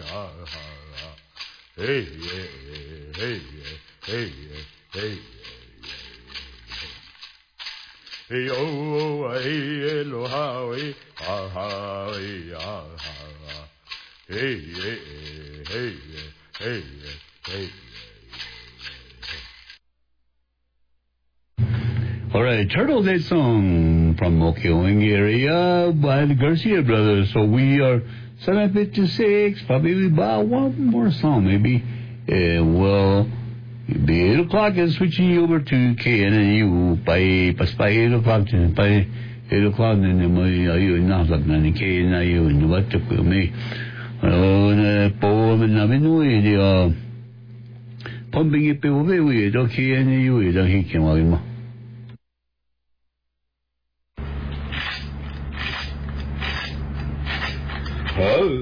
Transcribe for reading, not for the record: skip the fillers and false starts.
hey, hey, hey, hey. Hey, oh, hey, aloha, hey, ha, ha, hey, ha, ha. Hey, hey, hey, hey, hey. All right, Turtle Day song from Okeoing area by the Garcia brothers. So we are 7:56. Probably about one more song, maybe. Well, it'll be 8 o'clock and switching you over to KNNU by 8 o'clock. By 8 o'clock, then ayun na ni KNNU ni what to me. Po na minui di pumping it over we do KNNU da hikin wa mo. Oh.